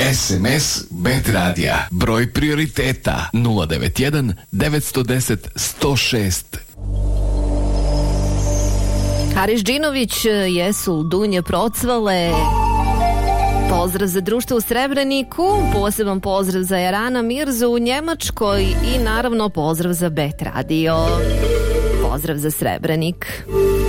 SMS Bet Radija. Broj prioriteta 091 910 106. Haris Džinović, jesu dunje procvale. Pozdrav za društvo u Srebreniku, poseban pozdrav za Jarana Mirzu u Njemačkoj i naravno pozdrav za Bet Radio. Pozdrav za Srebrenik.